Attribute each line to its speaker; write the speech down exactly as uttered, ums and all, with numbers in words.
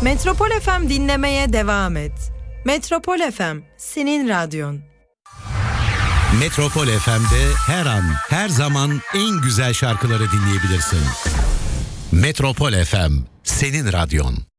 Speaker 1: Metropol F M dinlemeye devam et. Metropol F M, senin radyon.
Speaker 2: Metropol F M'de her an, her zaman en güzel şarkıları dinleyebilirsin. Metropol F M, senin radyon.